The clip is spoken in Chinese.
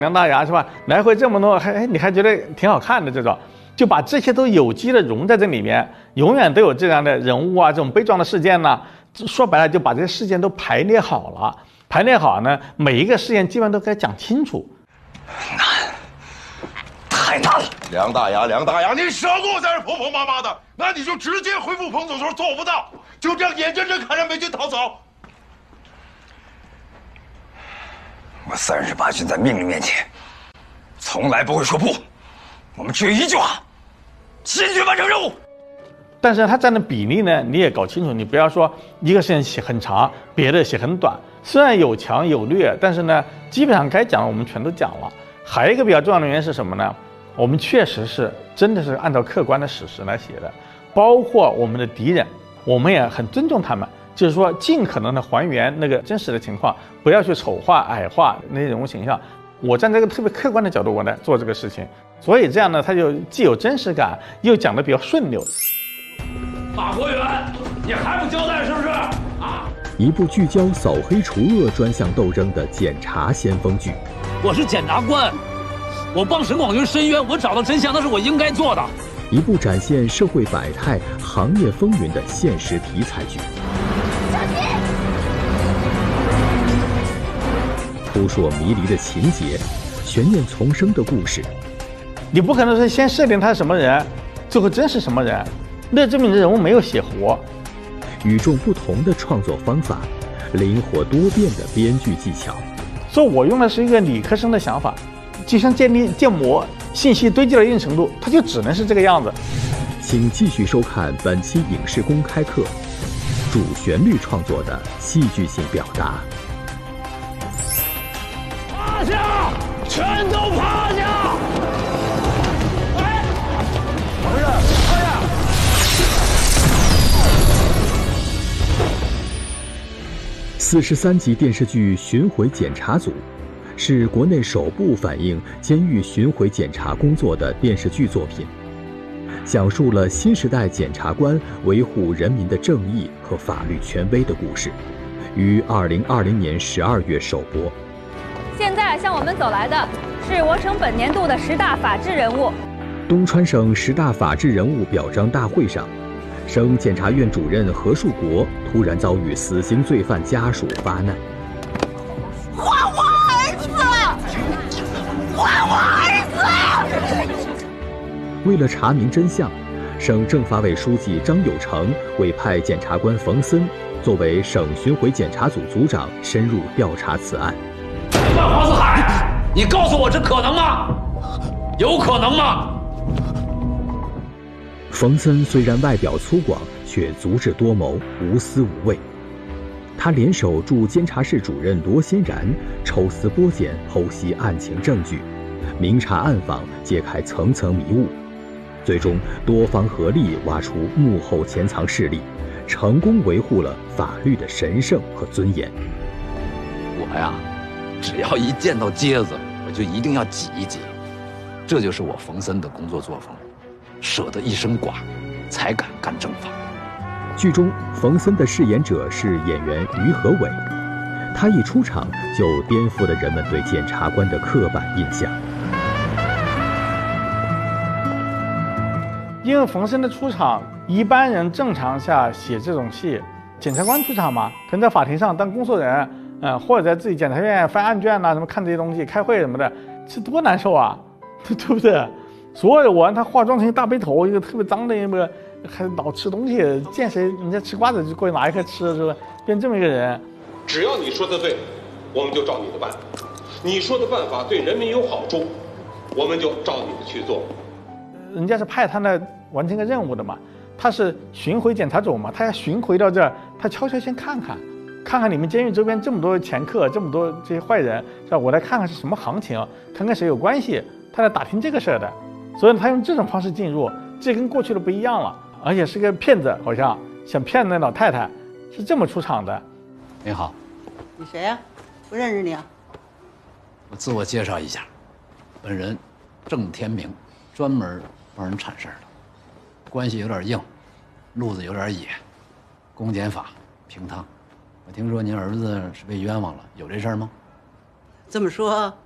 梁大牙是吧？来回这么多，你还觉得挺好看的这种，就把这些都有机的融在这里面，永远都有这样的人物啊，这种悲壮的事件呢。说白了，就把这些事件都排列好了，排列好呢，每一个事件基本上都该讲清楚。 难，太难了。 梁大牙，你少给我在这婆婆妈妈的，那你就直接恢复彭总头，做不到，就这样眼睁睁看着美军逃走。 我38军在命令面前，从来不会说不。我们只有一句话：坚决完成任务。 但是它占的比例呢，你也搞清楚，你不要说一个事情写很长，别的写很短。虽然有强有劣，但是呢，基本上该讲的我们全都讲了。还有一个比较重要的原因是什么呢？我们确实是真的是按照客观的史实来写的，包括我们的敌人，我们也很尊重他们。就是说，尽可能的还原那个真实的情况，不要去丑化、矮化那些人物形象。我站在一个特别客观的角度，我来做这个事情，所以这样呢，它就既有真实感，又讲得比较顺溜。 大国元，你还不交代是不是？啊！ 一部聚焦扫黑除恶专项斗争的检察先锋剧。 我是检察官，我帮沈广云申冤，我找到真相，那是我应该做的。 一部展现社会百态、行业风云的现实题材剧。扑朔迷离的情节，悬念丛生的故事。 你不可能是先设定他是什么人，最后真是什么人，那证明这人物没有写活。 与众不同的创作方法，灵活多变的编剧技巧。 所以我用的是一个理科生的想法，就像建模，信息堆积到一定程度，它就只能是这个样子。 请继续收看本期影视公开课，主旋律创作的戏剧性表达。 趴下，全都趴下！哎，同志，趴下 ！43集电视剧《巡回检查组》是国内首部反映监狱巡回检查工作的电视剧作品，讲述了新时代检察官维护人民的正义和法律权威的故事，于2020年12月首播。 现在向我们走来的是我省本年度的10大法治人物。 东川省10大法治人物表彰大会上，省检察院主任何树国突然遭遇死刑罪犯家属发难。 还我儿子！还我儿子！ 为了查明真相，省政法委书记张有成委派检察官冯森作为省巡回检查组组长深入调查此案。 万黄四海，你告诉我这可能吗？有可能吗？ 冯森虽然外表粗犷，却足智多谋，无私无畏。他联手驻监察室主任罗先然，抽丝剥茧，剖析案情证据，明察暗访，揭开层层迷雾，最终多方合力挖出幕后潜藏势力，成功维护了法律的神圣和尊严。 我呀，只要一见到疖子，我就一定要挤一挤，这就是我冯森的工作作风，舍得一身剐，才敢干正法。 剧中冯森的饰演者是演员于和伟，他一出场就颠覆了人们对检察官的刻板印象。 因为冯森的出场，一般人正常下写这种戏，检察官出场嘛，可能在法庭上当工作人员，或者在自己检察院翻案卷呐，什么看这些东西、开会什么的，这多难受啊，对不对？所有的我让他化妆成一大背头，一个特别脏的一个，还老吃东西，见谁人家吃瓜子就过去拿一颗吃，是吧？变这么一个人。 只要你说的对，我们就照你的办；你说的办法对人民有好处，我们就照你的去做。 人家是派他来完成个任务的嘛，他是巡回检查组嘛，他要巡回到这儿，他悄悄先看看你们监狱周边这么多前客，这么多这些坏人，是吧？我来看看是什么行情，看看谁有关系，他来打听这个事儿的。所以他用这种方式进入，这跟过去的不一样了，而且是个骗子，好像想骗那老太太，是这么出场的。 你好， 你谁呀？不认识你啊？ 我自我介绍一下，本人郑天明，专门帮人铲事儿的，关系有点硬，路子有点野，公检法平汤。我听说您儿子是被冤枉了，有这事儿吗？ 这么说，